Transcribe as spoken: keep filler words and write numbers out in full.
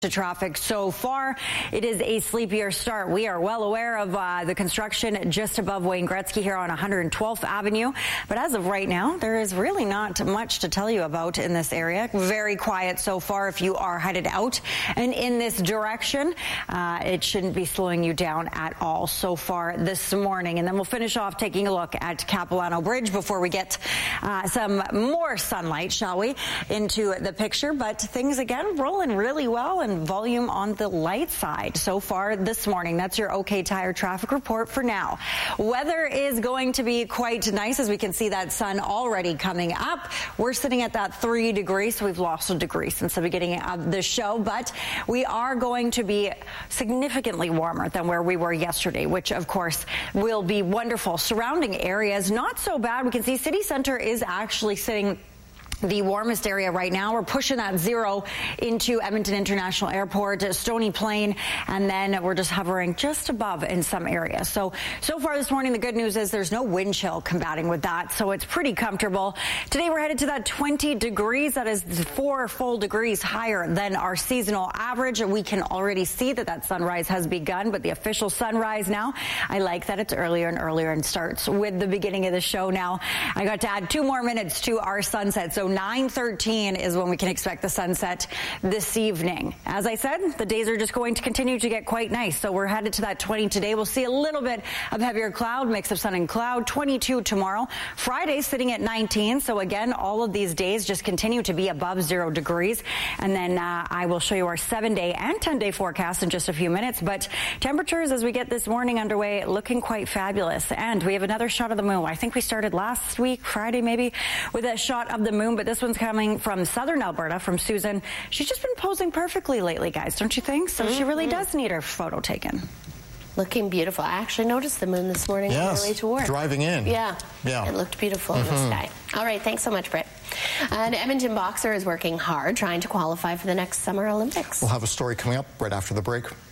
To traffic so far, it is a sleepier start. We are well aware of uh, the construction just above Wayne Gretzky here on one hundred twelfth Avenue. But as of right now, there is really not much to tell you about in this area. Very quiet so far if you are headed out and in this direction. Uh, it shouldn't be slowing you down at all so far this morning. And then we'll finish off taking a look at Capilano Bridge before we get uh, some more sunlight, shall we, into the picture. But things again rolling really well, and volume on the light side so far this morning. That's your OK Tire traffic report for now. Weather is going to be quite nice, as we can see that sun already coming up. We're sitting at that three degrees, so we've lost a degree since the beginning of the show, but we are going to be significantly warmer than where we were yesterday, which of course will be wonderful. Surrounding areas, not so bad. We can see City Center is actually sitting the warmest area right now. We're pushing that zero into Edmonton International Airport, Stony Plain, and then we're just hovering just above in some areas. So, so far this morning, the good news is there's no wind chill combating with that, so it's pretty comfortable. Today, we're headed to that twenty degrees. That is four full degrees higher than our seasonal average. We can already see that that sunrise has begun, but the official sunrise now, I like that it's earlier and earlier and starts with the beginning of the show now. I got to add two more minutes to our sunset, so nine thirteen is when we can expect the sunset this evening. As I said, the days are just going to continue to get quite nice. So we're headed to that twenty today. We'll see a little bit of heavier cloud, mix of sun and cloud, twenty-two tomorrow. Friday sitting at nineteen. So again, all of these days just continue to be above zero degrees. And then uh, I will show you our seven day and ten day forecast in just a few minutes. But temperatures as we get this morning underway looking quite fabulous. And we have another shot of the moon. I think we started last week, Friday maybe, with a shot of the moon. But this one's coming from southern Alberta, from Susan. She's just been posing perfectly lately, guys, don't you think? So mm-hmm. she really does need her photo taken. Looking beautiful. I actually noticed the moon this morning yes, on the way to work. Driving in. Yeah. Yeah. It looked beautiful mm-hmm. in the sky. All right. Thanks so much, Britt. An Edmonton boxer is working hard trying to qualify for the next Summer Olympics. We'll have a story coming up right after the break.